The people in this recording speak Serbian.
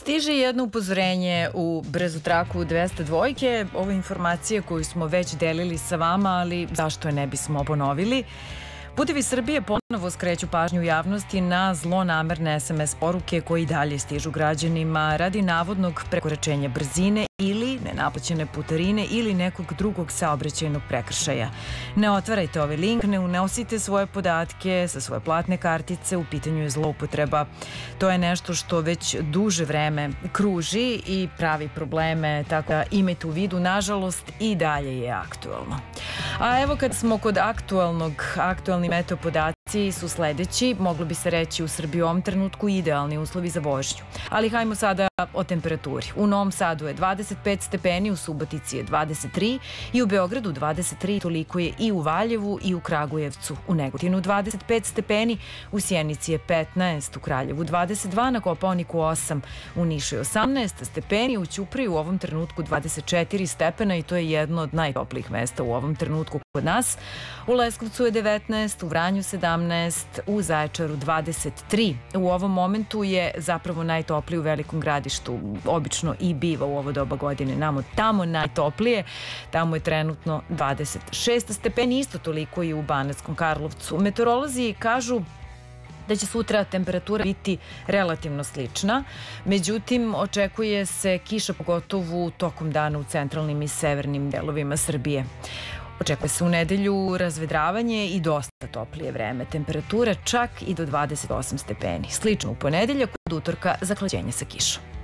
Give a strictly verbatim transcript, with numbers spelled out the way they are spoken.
Stiže jedno upozorenje u brzu traku dvesta dvojke. Ovo je informacija koju smo već delili sa vama, ali zašto je ne bismo ponovili? Putevi Srbije ponovo skreću pažnju javnosti na zlonamerne es em es poruke koji i dalje stižu građanima radi navodnog prekoračenja brzine ili nenaplaćene putarine ili nekog drugog saobraćajnog prekršaja. Ne otvarajte ovaj link, ne unosite svoje podatke sa svoje platne kartice, u pitanju je zloupotreba. To je nešto što već duže vreme kruži i pravi probleme, tako da imajte u vidu, nažalost, i dalje je aktuelno. A evo kad smo kod aktuelnog, aktuelni meteo podaci su sledeći, moglo bi se reći u Srbiji u ovom trenutku idealni uslovi za vožnju. Ali hajmo sada o temperaturi. U Novom Sadu je dvadeset pet stepeni, u Subotici je dvadeset tri i u Beogradu dvadeset tri, toliko je i u Valjevu i u Kragujevcu. U Negotinu dvadeset pet stepeni, u Sjenici je petnaest, u Kraljevu dvadeset dva, na Kopaoniku osam, u Nišu je osamnaest stepeni, u Ćupriji u ovom trenutku dvadeset četiri stepena i to je jedno od najtoplijih mesta u ovom trenutku kod nas. U Leskovcu je devetnaest, u Vranju sedamnaest, u Zaječaru dvadeset tri. U ovom momentu je zapravo najtoplije u Velikom Gradištu. Obično i biva u ovo doba godine. Namo tamo najtoplije. Tamo je trenutno dvadeset šest stepeni, isto toliko i u Banatskom Karlovcu. Meteorolozi kažu da će sutra temperatura biti relativno slična. Međutim, očekuje se kiša pogotovo tokom dana u centralnim i severnim delovima Srbije. Očekuje se u nedelju razvedravanje i dosta toplije vreme. Temperatura čak i do dvadeset osam stepeni. Slično u ponedeljak, od utorka zahlađenje sa kišom.